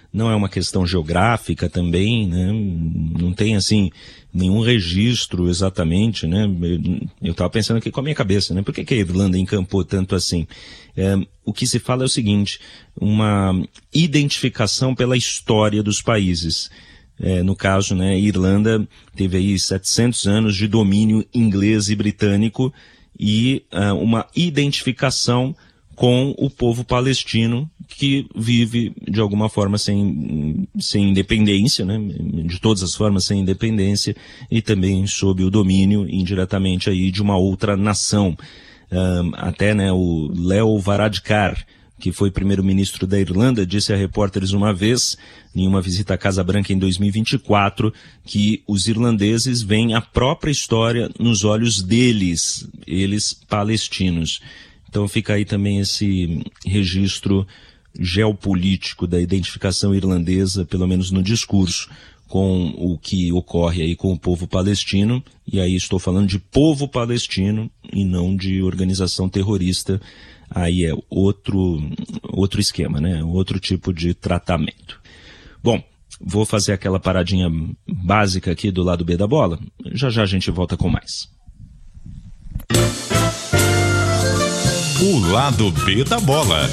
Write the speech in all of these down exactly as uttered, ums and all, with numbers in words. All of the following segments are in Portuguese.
não é uma questão geográfica também, né? Não tem, assim, nenhum registro exatamente, né? Eu estava pensando aqui com a minha cabeça, né? Por que que a Irlanda encampou tanto assim? É, o que se fala é o seguinte, uma identificação pela história dos países. É, no caso, né, a Irlanda teve aí setecentos anos de domínio inglês e britânico e uh, uma identificação com o povo palestino que vive de alguma forma sem, sem independência, né? De todas as formas sem independência e também sob o domínio indiretamente aí de uma outra nação. Um, até, né, o Leo Varadkar, que foi primeiro-ministro da Irlanda, disse a repórteres uma vez, em uma visita à Casa Branca em dois mil e vinte e quatro, que os irlandeses veem a própria história nos olhos deles, eles palestinos. Então fica aí também esse registro geopolítico da identificação irlandesa, pelo menos no discurso, com o que ocorre aí com o povo palestino, e aí estou falando de povo palestino e não de organização terrorista. Aí é outro, outro esquema, né? Outro tipo de tratamento. Bom, vou fazer aquela paradinha básica aqui do lado B da bola. Já já a gente volta com mais. O lado B da bola.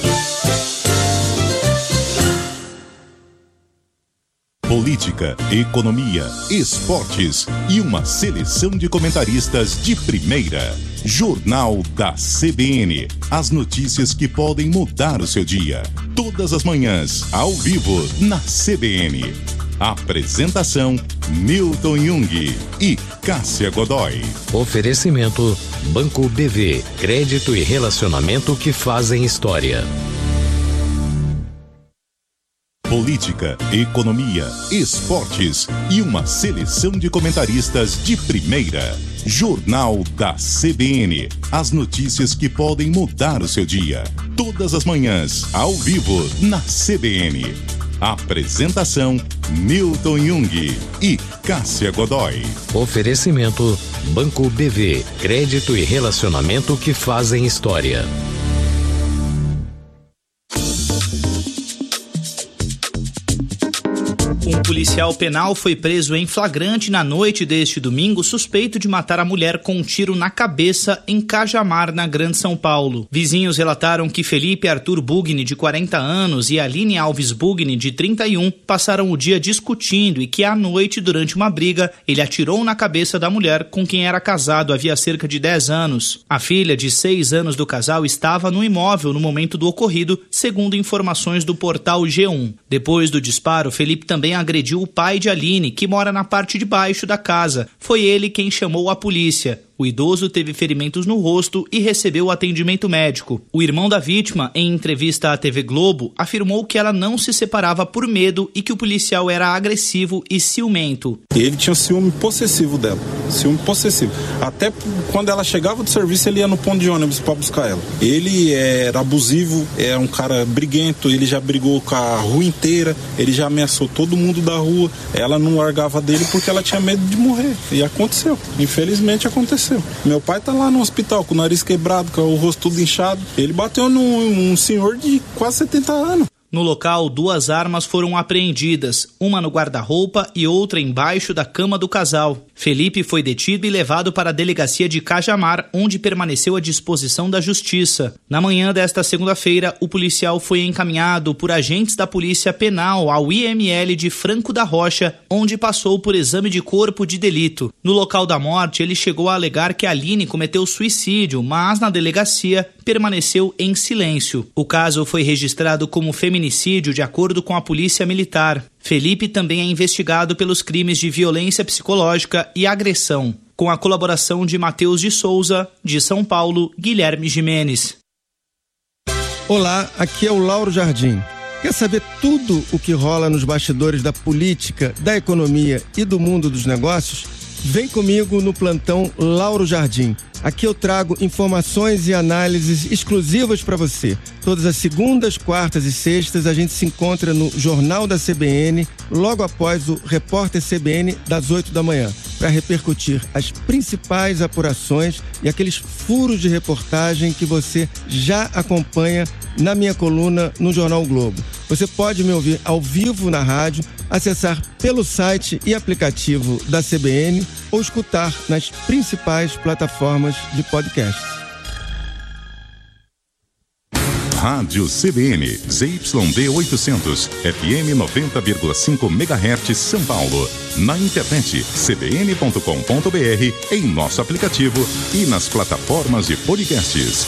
Política, economia, esportes e uma seleção de comentaristas de primeira. Jornal da C B N. As notícias que podem mudar o seu dia. Todas as manhãs, ao vivo, na C B N. Apresentação, Newton Jung e Cássia Godoy. Oferecimento, Banco B V. Crédito e relacionamento que fazem história. Política, economia, esportes e uma seleção de comentaristas de primeira. Jornal da C B N. As notícias que podem mudar o seu dia. Todas as manhãs, ao vivo, na C B N. Apresentação, Newton Jung e Cássia Godoy. Oferecimento, Banco B V. Crédito e relacionamento que fazem história. Um policial penal foi preso em flagrante na noite deste domingo, suspeito de matar a mulher com um tiro na cabeça em Cajamar, na Grande São Paulo. Vizinhos relataram que Felipe Arthur Bugni, de quarenta anos, e Aline Alves Bugni, de trinta e um, passaram o dia discutindo e que à noite, durante uma briga, ele atirou na cabeça da mulher com quem era casado havia cerca de dez anos. A filha, de seis anos do casal, estava no imóvel no momento do ocorrido, segundo informações do portal G um. Depois do disparo, Felipe também agrediu o pai de Aline, que mora na parte de baixo da casa. Foi ele quem chamou a polícia. O idoso teve ferimentos no rosto e recebeu atendimento médico. O irmão da vítima, em entrevista à T V Globo, afirmou que ela não se separava por medo e que o policial era agressivo e ciumento. Ele tinha ciúme possessivo dela, ciúme possessivo. Até quando ela chegava do serviço, ele ia no ponto de ônibus para buscar ela. Ele era abusivo, é um cara briguento, ele já brigou com a rua inteira, ele já ameaçou todo mundo da rua. Ela não largava dele porque ela tinha medo de morrer. E aconteceu, infelizmente aconteceu. Meu pai tá lá no hospital com o nariz quebrado, com o rosto tudo inchado. Ele bateu num um senhor de quase setenta anos. No local, duas armas foram apreendidas, uma no guarda-roupa e outra embaixo da cama do casal. Felipe foi detido e levado para a delegacia de Cajamar, onde permaneceu à disposição da justiça. Na manhã desta segunda-feira, o policial foi encaminhado por agentes da Polícia Penal ao I M L de Franco da Rocha, onde passou por exame de corpo de delito. No local da morte, ele chegou a alegar que Aline cometeu suicídio, mas na delegacia permaneceu em silêncio. O caso foi registrado como feminicídio de acordo com a Polícia Militar. Felipe também é investigado pelos crimes de violência psicológica e agressão, com a colaboração de Matheus de Souza, de São Paulo, Guilherme Jimenez. Olá, aqui é o Lauro Jardim. Quer saber tudo o que rola nos bastidores da política, da economia e do mundo dos negócios? Vem comigo no plantão Lauro Jardim. Aqui eu trago informações e análises exclusivas para você. Todas as segundas, quartas e sextas a gente se encontra no Jornal da C B N, logo após o Repórter C B N das oito da manhã, para repercutir as principais apurações e aqueles furos de reportagem que você já acompanha na minha coluna no Jornal Globo. Você pode me ouvir ao vivo na rádio, acessar pelo site e aplicativo da C B N ou escutar nas principais plataformas de podcast. Rádio C B N, Z Y D oitocentos, F M noventa vírgula cinco megahertz, São Paulo. Na internet, c b n ponto com ponto b r, em nosso aplicativo e nas plataformas de podcasts.